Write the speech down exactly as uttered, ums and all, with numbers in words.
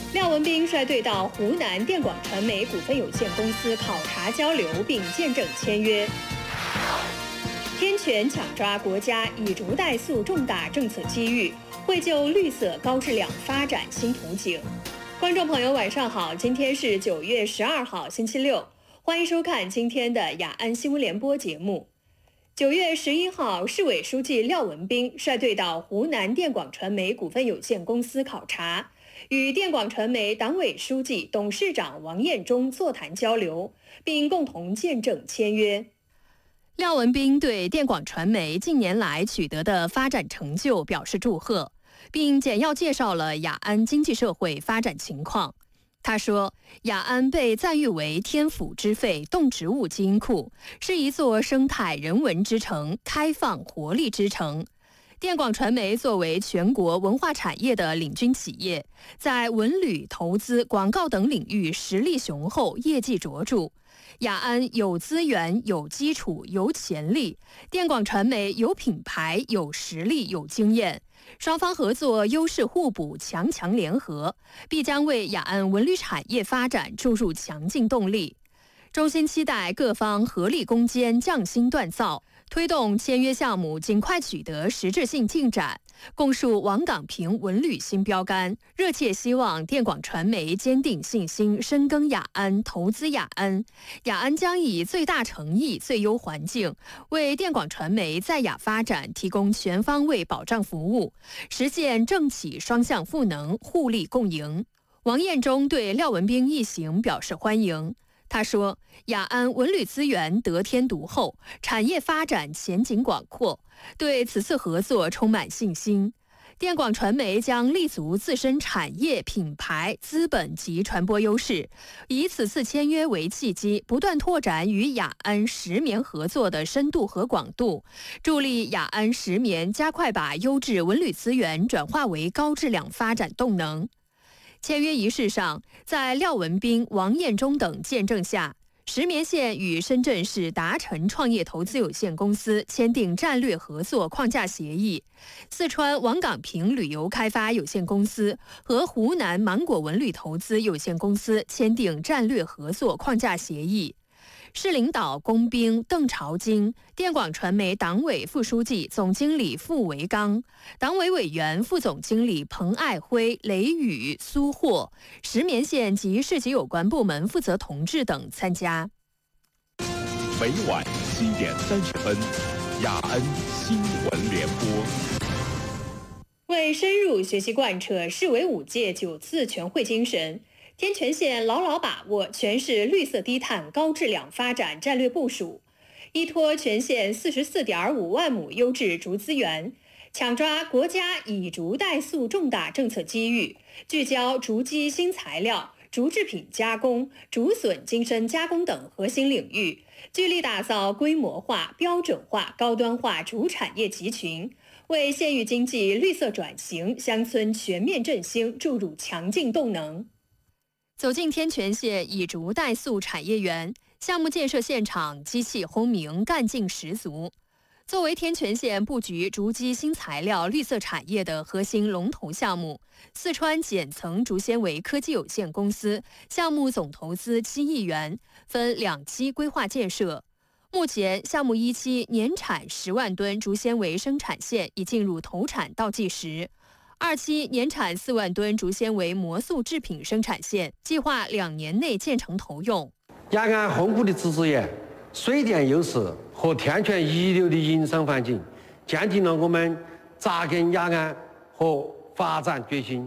廖文彬率队到湖南电广传媒股份有限公司考察交流，并见证签约。天权抢抓国家以竹代塑重大政策机遇，绘就绿色高质量发展新图景。观众朋友，晚上好，今天是九月十二号，星期六，欢迎收看今天的雅安新闻联播节目。九月十一号，市委书记廖文彬率队到湖南电广传媒股份有限公司考察，与电广传媒党委书记、董事长王彦忠座谈交流，并共同见证签约。廖文彬对电广传媒近年来取得的发展成就表示祝贺，并简要介绍了雅安经济社会发展情况。他说，雅安被赞誉为天府之肺、动植物基因库，是一座生态人文之城、开放活力之城。电广传媒作为全国文化产业的领军企业，在文旅、投资、广告等领域实力雄厚，业绩卓著。雅安有资源、有基础、有潜力，电广传媒有品牌、有实力、有经验，双方合作优势互补，强强联合，必将为雅安文旅产业发展注入强劲动力。衷心期待各方合力攻坚、匠心锻造，推动签约项目尽快取得实质性进展，共树王岗坪文旅新标杆。热切希望电广传媒坚定信心，深耕雅安，投资雅安。雅安将以最大诚意、最优环境，为电广传媒在雅发展提供全方位保障服务，实现政企双向赋能、互利共赢。王彦忠对廖文彬一行表示欢迎。他说，雅安文旅资源得天独厚，产业发展前景广阔，对此次合作充满信心。电广传媒将立足自身产业、品牌、资本及传播优势，以此次签约为契机，不断拓展与雅安石棉合作的深度和广度，助力雅安石棉加快把优质文旅资源转化为高质量发展动能。签约仪式上，在廖文彬、王彦忠等见证下，石棉县与深圳市达成创业投资有限公司签订战略合作框架协议，四川王岗坪旅游开发有限公司和湖南芒果文旅投资有限公司签订战略合作框架协议。市领导龚彬、邓朝金，电广传媒党委副书记、总经理傅维刚，党委委员、副总经理彭爱辉、雷宇、苏霍，石棉县及市级有关部门负责同志等参加。 每晚七点三十分，雅安新闻联播。 为深入学习贯彻市委五届九次全会精神，天权县牢牢把握全市绿色低碳高质量发展战略部署，依托全县四十四点五万亩优质竹资源，抢抓国家以竹代塑重大政策机遇，聚焦竹基新材料、竹制品加工、竹笋精深加工等核心领域，聚力打造规模化、标准化、高端化竹产业集群，为县域经济绿色转型、乡村全面振兴注入强劲动能。走进天权县以竹代塑产业园，项目建设现场机器轰鸣，干劲十足。作为天权县布局竹基新材料绿色产业的核心龙头项目，四川碱层竹纤维科技有限公司项目总投资七亿元，分两期规划建设。目前，项目一期年产十万吨竹纤维生产线已进入投产倒计时。二期年产四万吨竹纤维模塑制品生产线计划两年内建成投用。 雅安控股的植植园、水电优势和天权一流的营商环境，坚定了我们扎根雅安和发展决心。